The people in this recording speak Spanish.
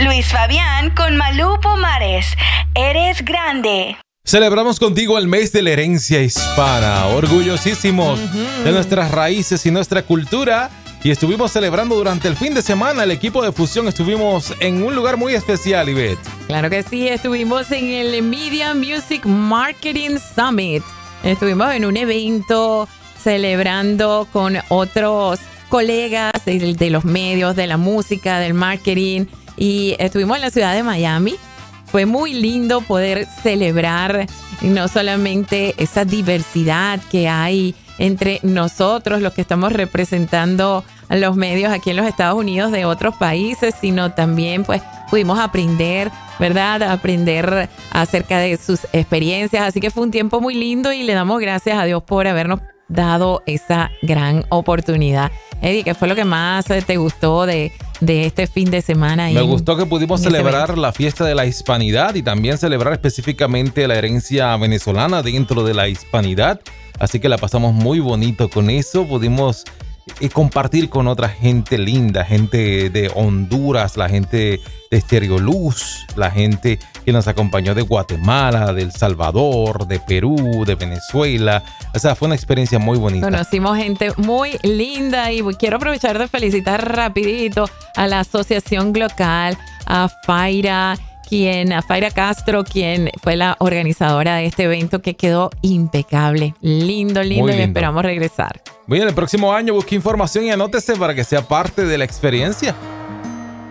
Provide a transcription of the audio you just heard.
Luis Fabián con Malú Pomares. Eres grande. Celebramos contigo el mes de la herencia hispana, orgullosísimos de nuestras raíces y nuestra cultura. Y estuvimos celebrando durante el fin de semana. El equipo de Fusión estuvimos en un lugar muy especial, Ivette. Claro que sí, estuvimos en el Media Music Marketing Summit. Estuvimos en un evento celebrando con otros colegas de los medios, de la música, del marketing. Y estuvimos en la ciudad de Miami. Fue muy lindo poder celebrar no solamente esa diversidad que hay entre nosotros, los que estamos representando a los medios aquí en los Estados Unidos de otros países, sino también pues pudimos aprender, ¿verdad? Aprender acerca de sus experiencias. Así que fue un tiempo muy lindo y le damos gracias a Dios por habernos dado esa gran oportunidad. Eddie, ¿qué fue lo que más te gustó de este fin de semana? Me gustó que pudimos celebrar la fiesta de la hispanidad y también celebrar específicamente la herencia venezolana dentro de la hispanidad. Así que la pasamos muy bonito con eso. Pudimos compartir con otra gente linda, gente de Honduras, la gente de Estereoluz, la gente que nos acompañó de Guatemala, de El Salvador, de Perú, de Venezuela. O sea, fue una experiencia muy bonita. Conocimos gente muy linda y quiero aprovechar de felicitar rapidito a la Asociación Glocal, a Faira Castro, quien fue la organizadora de este evento que quedó impecable. Lindo y esperamos regresar. Bien, el próximo año busque información y anótese para que sea parte de la experiencia.